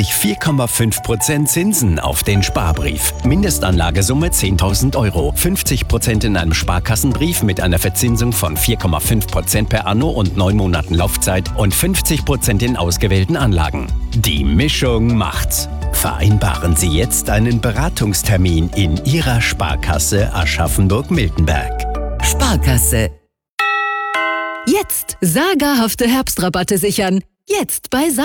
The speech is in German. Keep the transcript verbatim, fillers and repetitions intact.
vier Komma fünf Prozent Zinsen auf den Sparbrief. Mindestanlagesumme zehntausend Euro. fünfzig Prozent in einem Sparkassenbrief mit einer Verzinsung von vier Komma fünf Prozent per Anno und neun Monaten Laufzeit und fünfzig Prozent in ausgewählten Anlagen. Die Mischung macht's. Vereinbaren Sie jetzt einen Beratungstermin in Ihrer Sparkasse Aschaffenburg-Miltenberg. Sparkasse. Jetzt sagerhafte Herbstrabatte sichern. Jetzt bei Sa